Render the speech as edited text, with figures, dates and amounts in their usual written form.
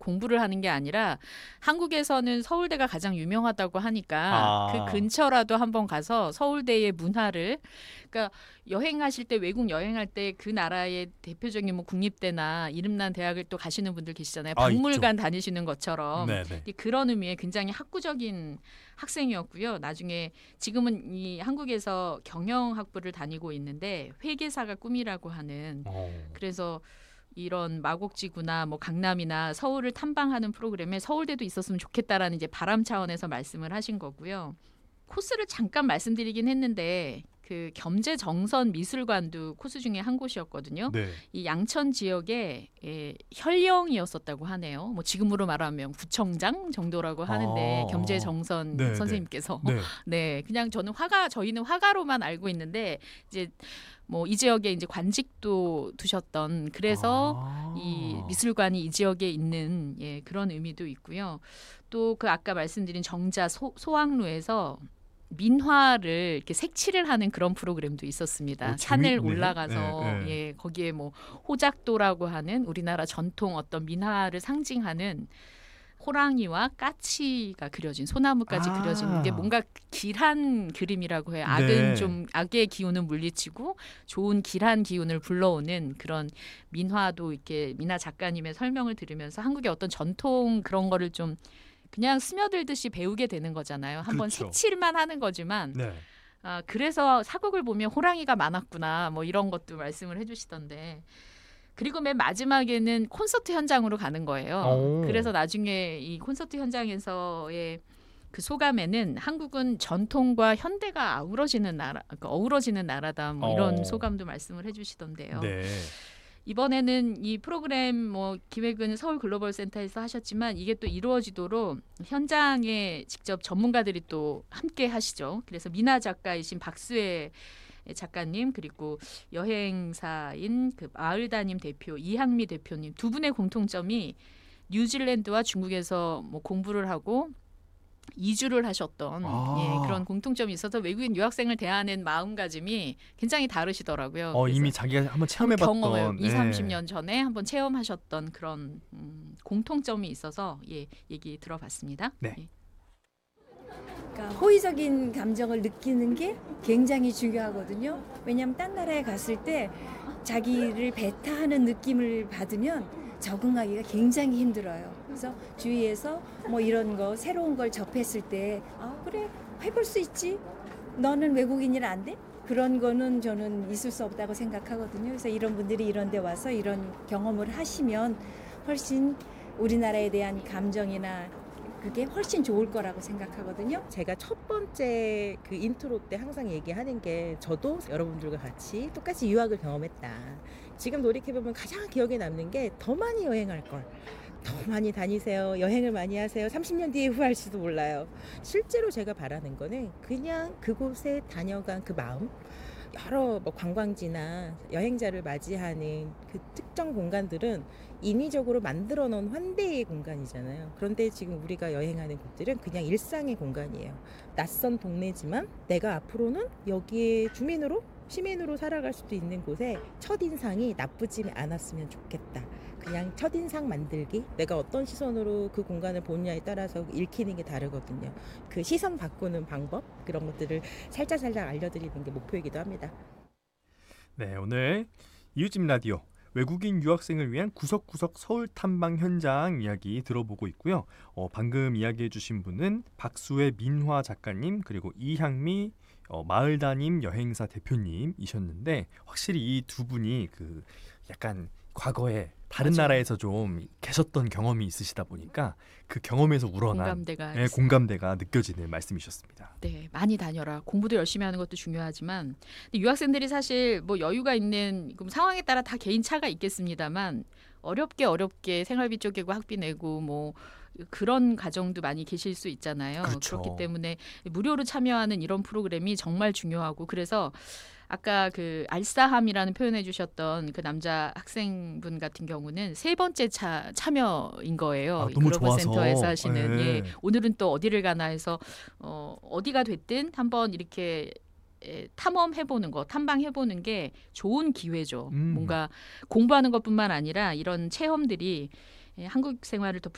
공부를 하는 게 아니라 한국에서는 서울대가 가장 유명하다고 하니까 그 근처라도 한번 가서 서울대의 문화를 그러니까 여행하실 때 외국 여행할 때 그 나라의 대표적인 뭐 국립대나 이름난 대학을 또 가시는 분들 계시잖아요. 박물관 다니시는 것처럼 그런 의미의 굉장히 학구적인 학생이었고요. 나중에 지금은 이 한국에서 경영학부를 다니고 있는데 회계사가 꿈이라고 하는 그래서 이런 마곡지구나 뭐 강남이나 서울을 탐방하는 프로그램에 서울대도 있었으면 좋겠다라는 이제 바람 차원에서 말씀을 하신 거고요. 코스를 잠깐 말씀드리긴 했는데 그 겸재정선 미술관도 코스 중에 한 곳이었거든요. 네. 이 양천 지역에 현령이었었다고 하네요. 뭐 지금으로 말하면 구청장 정도라고 하는데 겸재정선 네, 선생님께서 네. 네, 그냥 저희는 화가로만 알고 있는데 이제 뭐 이 지역에 이제 관직도 두셨던 그래서 이 미술관이 이 지역에 있는 그런 의미도 있고요. 또 그 아까 말씀드린 정자 소학로에서 민화를 이렇게 색칠을 하는 그런 프로그램도 있었습니다. 산을 올라가서 거기에 뭐 호작도라고 하는 우리나라 전통 어떤 민화를 상징하는 호랑이와 까치가 그려진 소나무까지 그려진 이게 뭔가 길한 그림이라고 해요. 악은 좀 악의 기운을 물리치고 좋은 길한 기운을 불러오는 그런 민화도 이렇게 민화 작가님의 설명을 들으면서 한국의 어떤 전통 그런 거를 좀 그냥 스며들듯이 배우게 되는 거잖아요. 한번 색칠만 하는 거지만 그래서 사극을 보면 호랑이가 많았구나 뭐 이런 것도 말씀을 해주시던데 그리고 맨 마지막에는 콘서트 현장으로 가는 거예요. 그래서 나중에 이 콘서트 현장에서의 그 소감에는 한국은 전통과 현대가 어우러지는 나라다 뭐 이런 소감도 말씀을 해주시던데요. 네. 이번에는 이 프로그램 뭐 기획은 서울 글로벌 센터에서 하셨지만 이게 또 이루어지도록 현장에 직접 전문가들이 또 함께 하시죠. 그래서 민화 작가이신 박수혜 작가님 그리고 여행사인 그 마을다님 대표 이항미 대표님 두 분의 공통점이 뉴질랜드와 중국에서 뭐 공부를 하고 이주를 하셨던 그런 공통점이 있어서 외국인 유학생을 대하는 마음가짐이 굉장히 다르시더라고요. 이미 자기가 한번 체험해봤던 경험을 20-30년 전에 한번 체험하셨던 그런 공통점이 있어서 얘기 들어봤습니다. 네. 그러니까 호의적인 감정을 느끼는 게 굉장히 중요하거든요. 왜냐하면 딴 나라에 갔을 때 자기를 배타하는 느낌을 받으면 적응하기가 굉장히 힘들어요. 그래서 주위에서 뭐 이런 거 새로운 걸 접했을 때 그래 해볼 수 있지. 너는 외국인이라 안 돼? 그런 거는 저는 있을 수 없다고 생각하거든요. 그래서 이런 분들이 이런 데 와서 이런 경험을 하시면 훨씬 우리나라에 대한 감정이나 그게 훨씬 좋을 거라고 생각하거든요. 제가 첫 번째 그 인트로 때 항상 얘기하는 게 저도 여러분들과 같이 똑같이 유학을 경험했다. 지금 돌이켜보면 가장 기억에 남는 게 더 많이 여행할 걸. 더 많이 다니세요. 여행을 많이 하세요. 30년 뒤에 후회할지도 몰라요. 실제로 제가 바라는 거는 그냥 그곳에 다녀간 그 마음, 여러 뭐 관광지나 여행자를 맞이하는 그 특정 공간들은 인위적으로 만들어 놓은 환대의 공간이잖아요. 그런데 지금 우리가 여행하는 곳들은 그냥 일상의 공간이에요. 낯선 동네지만 내가 앞으로는 여기에 시민으로 살아갈 수도 있는 곳에 첫인상이 나쁘지 않았으면 좋겠다. 그냥 첫인상 만들기, 내가 어떤 시선으로 그 공간을 보느냐에 따라서 읽히는 게 다르거든요. 그 시선 바꾸는 방법, 그런 것들을 살짝 알려드리는 게 목표이기도 합니다. 네, 오늘 이웃집 라디오 외국인 유학생을 위한 구석구석 서울 탐방 현장 이야기 들어보고 있고요. 방금 이야기해 주신 분은 박수혜 민화 작가님 그리고 이향미 마을다님 여행사 대표님이셨는데 확실히 이 두 분이 그 약간 과거에 다른 나라에서 좀 계셨던 경험이 있으시다 보니까 그 경험에서 우러난 공감대가 느껴지는 말씀이셨습니다. 네, 많이 다녀라. 공부도 열심히 하는 것도 중요하지만 근데 유학생들이 사실 뭐 여유가 있는 상황에 따라 다 개인 차가 있겠습니다만 어렵게 생활비 쪼개고 학비 내고 뭐 그런 가정도 많이 계실 수 있잖아요. 그렇기 때문에 무료로 참여하는 이런 프로그램이 정말 중요하고 그래서 아까 그 알싸함이라는 표현해 주셨던 그 남자 학생분 같은 경우는 세 번째 참여인 거예요. 너무 글로벌 좋아서. 센터에서 하시는 오늘은 또 어디를 가나 해서 어디가 됐든 한번 이렇게 탐험해보는 거, 탐방해보는 게 좋은 기회죠. 뭔가 공부하는 것뿐만 아니라 이런 체험들이 한국 생활을 더